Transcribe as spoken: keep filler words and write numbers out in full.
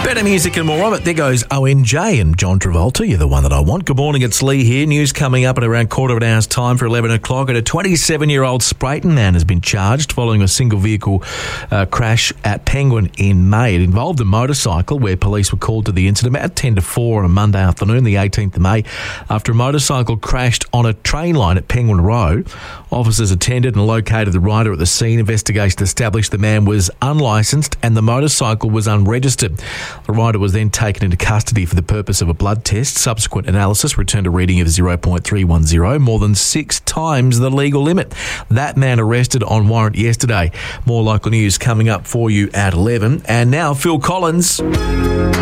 Better music and more of it. There goes O N J and John Travolta. You're the one that I want. Good morning, it's Lee here. News coming up at around quarter of an hour's time for eleven o'clock. And a twenty-seven-year-old Sprayton man has been charged following a single vehicle uh, crash at Penguin in May. It involved a motorcycle where police were called to the incident about ten to four on a Monday afternoon, the eighteenth of May, after a motorcycle crashed on a train line at Penguin Road. Officers attended and located the rider at the scene. Investigation established the man was unlicensed and the motorcycle was unregistered. The rider was then taken into custody for the purpose of a blood test. Subsequent analysis returned a reading of zero point three one zero, more than six times the legal limit. That man arrested on warrant yesterday. More local news coming up for you at eleven. And now Phil Collins.